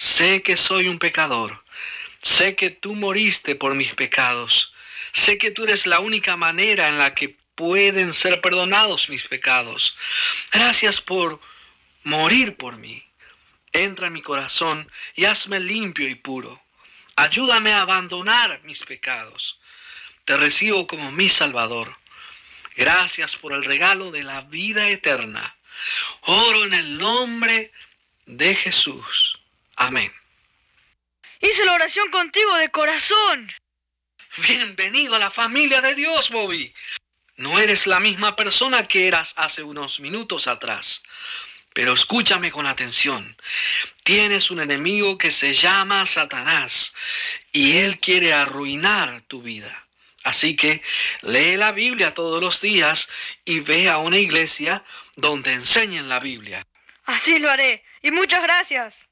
sé que soy un pecador. Sé que tú moriste por mis pecados. Sé que tú eres la única manera en la que pueden ser perdonados mis pecados. Gracias por morir por mí. Entra en mi corazón y hazme limpio y puro. Ayúdame a abandonar mis pecados. Te recibo como mi Salvador. Gracias por el regalo de la vida eterna. Oro en el nombre de Jesús. Amén. Hice la oración contigo de corazón. Bienvenido a la familia de Dios, Bobby. No eres la misma persona que eras hace unos minutos atrás. Pero escúchame con atención. Tienes un enemigo que se llama Satanás y él quiere arruinar tu vida. Así que lee la Biblia todos los días y ve a una iglesia donde enseñen la Biblia. Así lo haré. Y muchas gracias.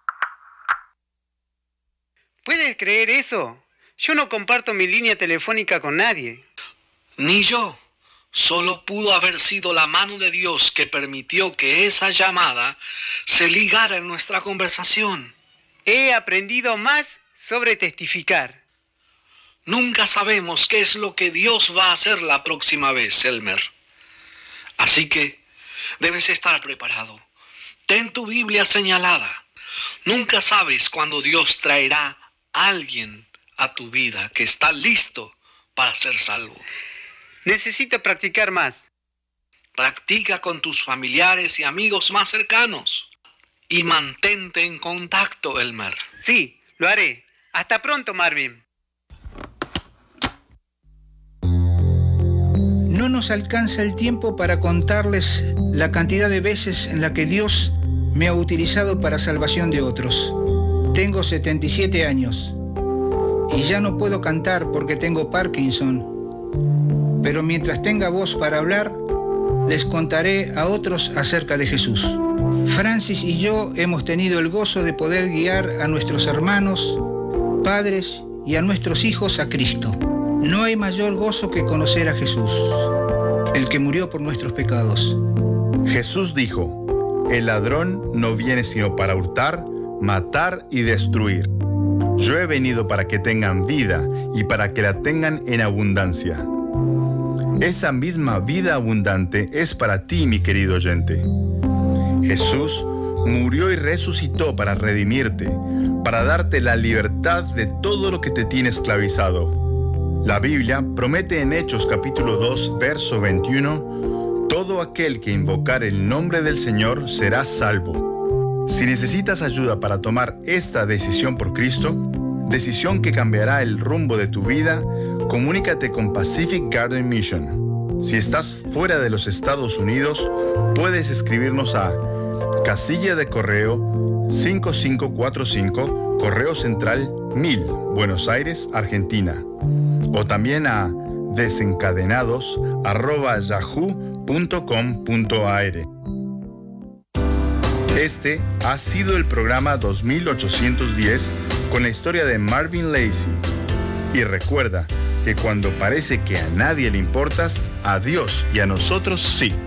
¿Puedes creer eso? Yo no comparto mi línea telefónica con nadie. Ni yo. Solo pudo haber sido la mano de Dios que permitió que esa llamada se ligara en nuestra conversación. He aprendido más sobre testificar. Nunca sabemos qué es lo que Dios va a hacer la próxima vez, Elmer. Así que debes estar preparado. Ten tu Biblia señalada. Nunca sabes cuándo Dios traerá a alguien a tu vida que está listo para ser salvo. Necesito practicar más. Practica con tus familiares y amigos más cercanos. Y mantente en contacto, Elmer. Sí, lo haré. Hasta pronto, Marvin. No nos alcanza el tiempo para contarles la cantidad de veces en la que Dios me ha utilizado para salvación de otros. Tengo 77 años y ya no puedo cantar porque tengo Parkinson. Pero mientras tenga voz para hablar, les contaré a otros acerca de Jesús. Francis y yo hemos tenido el gozo de poder guiar a nuestros hermanos, padres y a nuestros hijos a Cristo. No hay mayor gozo que conocer a Jesús, el que murió por nuestros pecados. Jesús dijo: el ladrón no viene sino para hurtar, matar y destruir. Yo he venido para que tengan vida y para que la tengan en abundancia. Esa misma vida abundante es para ti, mi querido oyente. Jesús murió y resucitó para redimirte, para darte la libertad de todo lo que te tiene esclavizado. La Biblia promete en Hechos capítulo 2, verso 21, todo aquel que invocar el nombre del Señor será salvo. Si necesitas ayuda para tomar esta decisión por Cristo, decisión que cambiará el rumbo de tu vida, comunícate con Pacific Garden Mission. Si estás fuera de los Estados Unidos, puedes escribirnos a Casilla de Correo 5545, Correo Central 1000, Buenos Aires, Argentina. O también a desencadenados@yahoo.com.ar. Este ha sido el programa 2810 con la historia de Marvin Lacey. Y recuerda que cuando parece que a nadie le importas, a Dios y a nosotros sí.